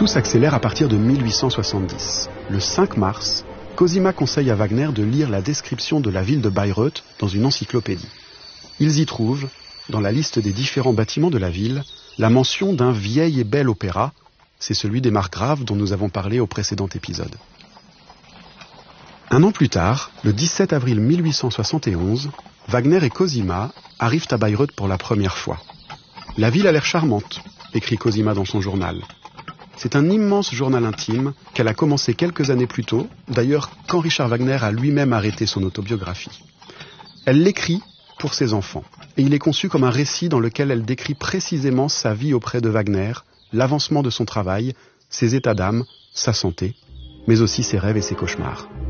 Tout s'accélère à partir de 1870. Le 5 mars, Cosima conseille à Wagner de lire la description de la ville de Bayreuth dans une encyclopédie. Ils y trouvent, dans la liste des différents bâtiments de la ville, la mention d'un vieil et bel opéra, c'est celui des Markgraves dont nous avons parlé au précédent épisode. Un an plus tard, le 17 avril 1871, Wagner et Cosima arrivent à Bayreuth pour la première fois. « La ville a l'air charmante », écrit Cosima dans son journal. C'est un immense journal intime qu'elle a commencé quelques années plus tôt, d'ailleurs quand Richard Wagner a lui-même arrêté son autobiographie. Elle l'écrit pour ses enfants, et il est conçu comme un récit dans lequel elle décrit précisément sa vie auprès de Wagner, l'avancement de son travail, ses états d'âme, sa santé, mais aussi ses rêves et ses cauchemars.